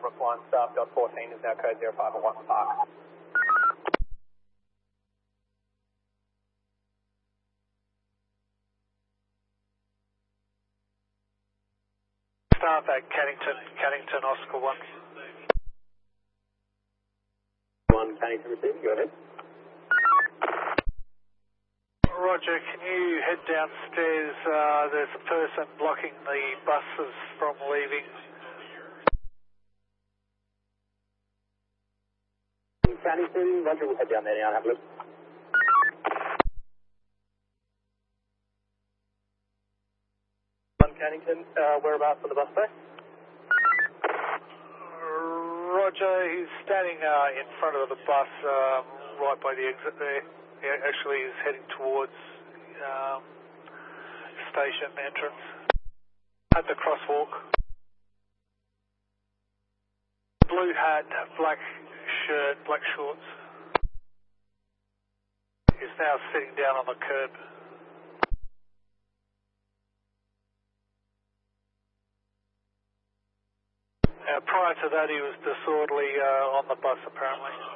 Pembroke Line staff, dot 14 is now code 0511 Park. Staff at Cannington, Oscar 1. 1 Cannington receiving, go ahead. Roger, can you head downstairs? There's a person blocking the buses from leaving. Cannington, Roger, we'll head down there now and have a look. Cannington, whereabouts on the bus bay? Roger, he's standing in front of the bus, right by the exit there. He actually is heading towards station entrance at the crosswalk. Blue hat, black shirt, black shorts. He's now sitting down on the curb. Prior to that, he was disorderly on the bus, apparently.